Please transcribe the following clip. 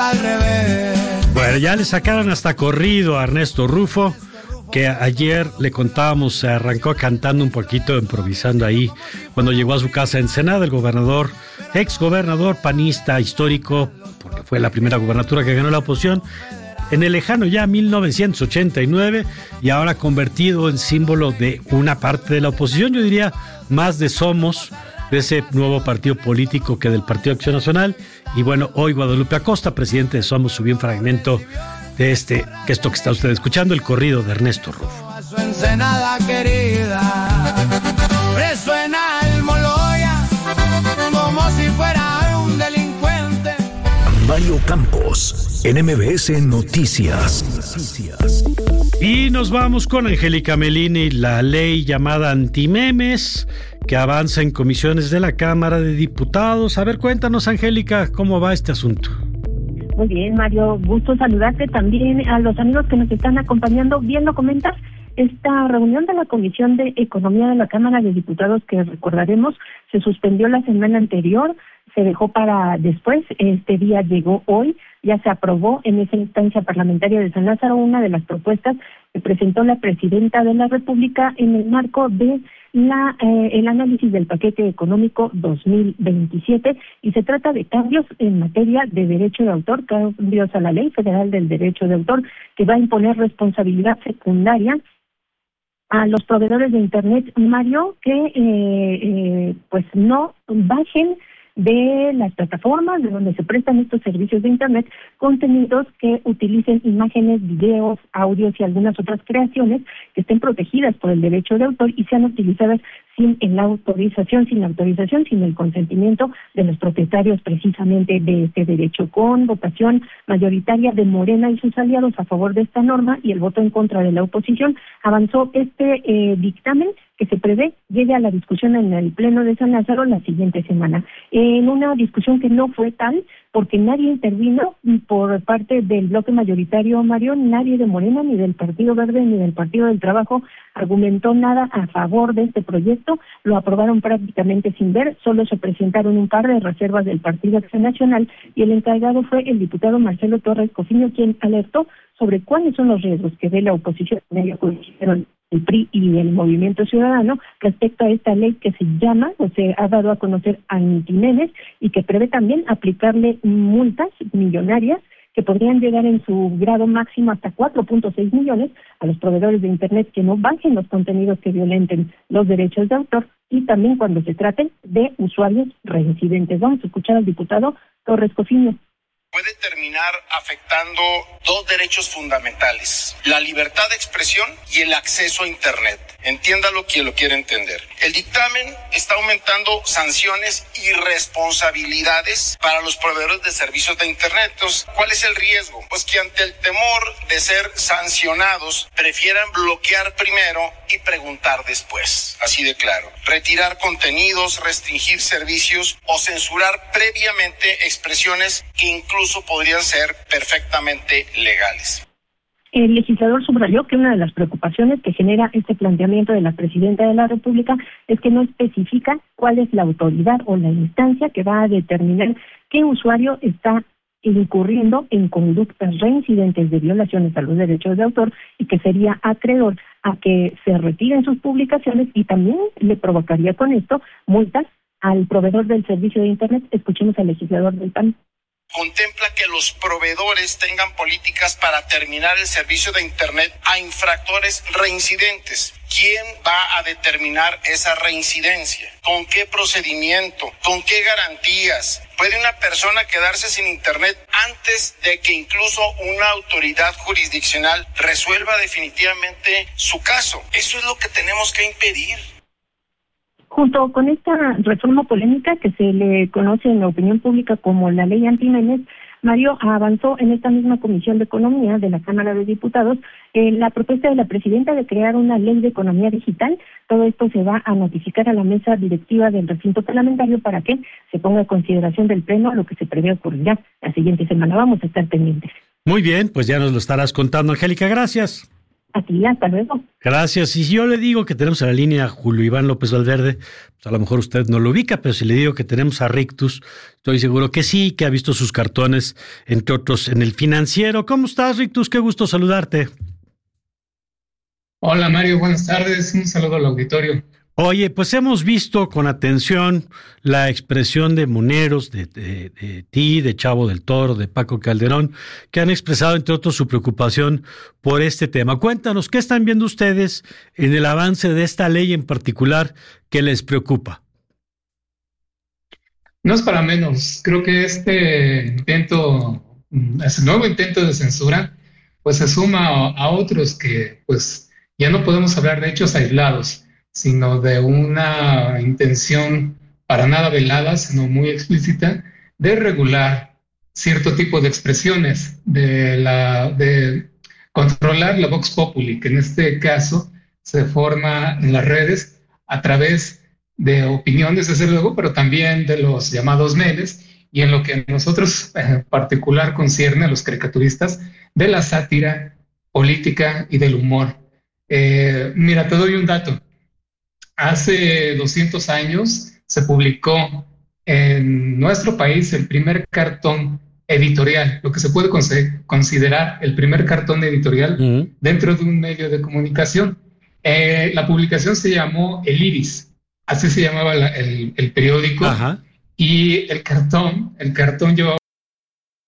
al revés. Bueno, ya le sacaron hasta corrido a Ernesto Rufo, que ayer le contábamos, se arrancó cantando un poquito, improvisando ahí, cuando llegó a su casa en Ensenada, el gobernador, ex gobernador panista histórico, porque fue la primera gubernatura que ganó la oposición, en el lejano ya 1989, y ahora convertido en símbolo de una parte de la oposición, yo diría más de Somos, de ese nuevo partido político que del Partido Acción Nacional. Y bueno, hoy Guadalupe Acosta, presidente de Somos, subió un fragmento de esto que está usted escuchando, el corrido de Ernesto Rufo. A su Ensenada querida, resuena el Moloya como si fuera un delincuente. Mario Campos, en MBS Noticias. Y nos vamos con Angélica Melini, la ley llamada antimemes, que avanza en comisiones de la Cámara de Diputados. A ver, cuéntanos, Angélica, ¿cómo va este asunto? Muy bien, Mario, gusto saludarte también a los amigos que nos están acompañando. Bien lo comentas, esta reunión de la Comisión de Economía de la Cámara de Diputados, que recordaremos, se suspendió la semana anterior, se dejó para después, este día llegó hoy, ya se aprobó en esa instancia parlamentaria de San Lázaro una de las propuestas que presentó la Presidenta de la República en el marco de el análisis del paquete económico 2027, y se trata de cambios en materia de derecho de autor, cambios a la Ley Federal del Derecho de Autor, que va a imponer responsabilidad secundaria a los proveedores de Internet, Mario, que pues no bajen de las plataformas de donde se prestan estos servicios de Internet contenidos que utilicen imágenes, videos, audios y algunas otras creaciones que estén protegidas por el derecho de autor y sean utilizadas sin la autorización, sin el consentimiento de los propietarios precisamente de este derecho. Con votación mayoritaria de Morena y sus aliados a favor de esta norma y el voto en contra de la oposición, avanzó este dictamen que se prevé llegue a la discusión en el Pleno de San Lázaro la siguiente semana. En una discusión que no fue tal, porque nadie intervino por parte del bloque mayoritario, Mario, nadie de Morena, ni del Partido Verde, ni del Partido del Trabajo argumentó nada a favor de este proyecto, lo aprobaron prácticamente sin ver, solo se presentaron un par de reservas del Partido Acción Nacional, y el encargado fue el diputado Marcelo Torres Cofiño, quien alertó sobre cuáles son los riesgos que ve la oposición, el PRI y el Movimiento Ciudadano respecto a esta ley que se llama, o se ha dado a conocer, antimemes, y que prevé también aplicarle multas millonarias que podrían llegar en su grado máximo hasta 4.6 millones a los proveedores de Internet que no bajen los contenidos que violenten los derechos de autor, y también cuando se traten de usuarios reincidentes. Vamos a escuchar al diputado Torres Cofiño. Puede terminar afectando dos derechos fundamentales: la libertad de expresión y el acceso a Internet. Entiéndalo quien lo quiere entender. El dictamen está aumentando sanciones y responsabilidades para los proveedores de servicios de Internet. Entonces, ¿cuál es el riesgo? Pues que ante el temor de ser sancionados, prefieran bloquear primero y preguntar después. Así de claro. Retirar contenidos, restringir servicios o censurar previamente expresiones que incluso podrían ser perfectamente legales. El legislador subrayó que una de las preocupaciones que genera este planteamiento de la Presidenta de la República es que no especifica cuál es la autoridad o la instancia que va a determinar qué usuario está incurriendo en conductas reincidentes de violaciones a los derechos de autor y que sería acreedor a que se retiren sus publicaciones, y también le provocaría con esto multas al proveedor del servicio de Internet. Escuchemos al legislador del PAN. Contempla que los proveedores tengan políticas para terminar el servicio de Internet a infractores reincidentes. ¿Quién va a determinar esa reincidencia? ¿Con qué procedimiento? ¿Con qué garantías? ¿Puede una persona quedarse sin Internet antes de que incluso una autoridad jurisdiccional resuelva definitivamente su caso? Eso es lo que tenemos que impedir. Junto con esta reforma polémica que se le conoce en la opinión pública como la ley antimemes, Mario, avanzó en esta misma Comisión de Economía de la Cámara de Diputados la propuesta de la Presidenta de crear una ley de economía digital. Todo esto se va a notificar a la mesa directiva del recinto parlamentario para que se ponga a consideración del Pleno, lo que se prevé ocurrirá la siguiente semana. Vamos a estar pendientes. Muy bien, pues ya nos lo estarás contando, Angélica, gracias. A ti, hasta luego. Gracias. Y si yo le digo que tenemos a la línea a Julio Iván López Valverde, pues a lo mejor usted no lo ubica, pero si le digo que tenemos a Rictus, estoy seguro que sí, que ha visto sus cartones, entre otros, en El Financiero. ¿Cómo estás, Rictus? Qué gusto saludarte. Hola Mario, buenas tardes. Un saludo al auditorio. Oye, pues hemos visto con atención la expresión de moneros, de ti, de Chavo del Toro, de Paco Calderón, que han expresado, entre otros, su preocupación por este tema. Cuéntanos, ¿qué están viendo ustedes en el avance de esta ley en particular que les preocupa? No es para menos. Creo que este nuevo intento de censura, pues se suma a otros que, pues, ya no podemos hablar de hechos aislados, sino de una intención para nada velada, sino muy explícita, de regular cierto tipo de expresiones, de controlar la vox populi, que en este caso se forma en las redes a través de opiniones, desde luego, pero también de los llamados memes, y en lo que a nosotros en particular concierne a los caricaturistas, de la sátira política y del humor. Mira, te doy un dato. Hace 200 años se publicó en nuestro país el primer cartón editorial, lo que se puede considerar el primer cartón editorial dentro de un medio de comunicación. La publicación se llamó El Iris, así se llamaba el periódico. Ajá. Y el cartón llevaba